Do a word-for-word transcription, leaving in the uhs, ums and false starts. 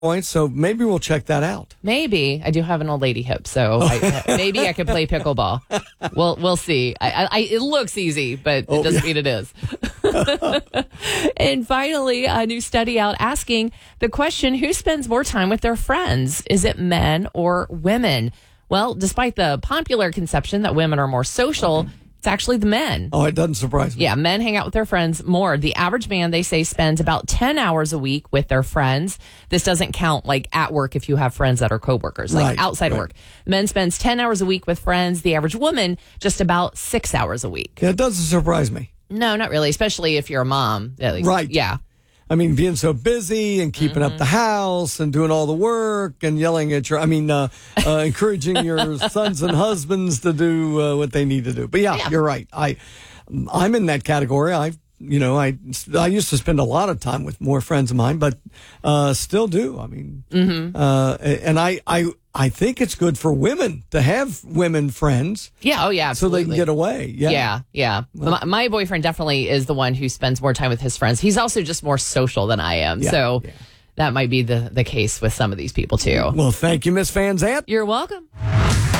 points, so maybe we'll check that out. Maybe. I do have an old lady hip, so I, maybe I could play pickleball. We'll we'll see. I, I, it looks easy, but it Oh, doesn't yeah. mean it is. And finally, a new study out asking the question, who spends more time with their friends? Is it men or women? Well, despite the popular conception that women are more social, it's actually the men. Oh, it doesn't surprise me. Yeah, men hang out with their friends more. The average man, they say, spends about ten hours a week with their friends. This doesn't count like at work if you have friends that are coworkers, like Right, outside right. of work. Men spends ten hours a week with friends. The average woman, just about six hours a week. Yeah, it doesn't surprise me. No, not really, especially if you're a mom. Yeah, like- Right. Yeah. I mean, being so busy and keeping Mm-hmm. up the house and doing all the work and yelling at your, I mean, uh, uh, encouraging your sons and husbands to do uh, what they need to do. But yeah, Yeah. you're right. I, I'm in that category. I, you know, I, I used to spend a lot of time with more friends of mine, but uh, still do. I mean, Mm-hmm. uh, and I, I, I think it's good for women to have women friends Yeah. Oh, yeah. so Absolutely. they can get away. Yeah. Yeah, yeah. my, my boyfriend definitely is the one who spends more time with his friends. He's also just more social than I am. Yeah, so yeah. that might be the, the case with some of these people, too. Well, thank you, Miss Van Zant. You're welcome.